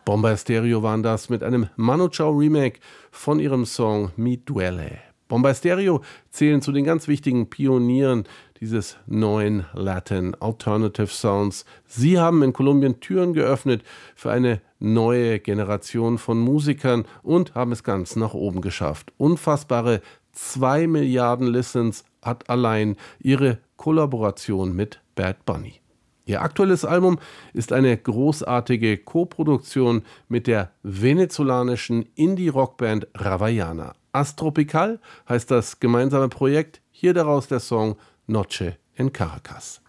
Bomba Estéreo waren das mit einem Manu Chao Remake von ihrem Song Mi Duele. Bomba Estéreo zählen zu den ganz wichtigen Pionieren dieses neuen Latin Alternative Sounds. Sie haben in Kolumbien Türen geöffnet für eine neue Generation von Musikern und haben es ganz nach oben geschafft. Unfassbare 2 Milliarden Listens hat allein ihre Kollaboration mit Bad Bunny. Ihr aktuelles Album ist eine großartige Koproduktion mit der venezolanischen Indie-Rockband Ravaiana. Astropical heißt das gemeinsame Projekt, hier daraus der Song Noche en Caracas.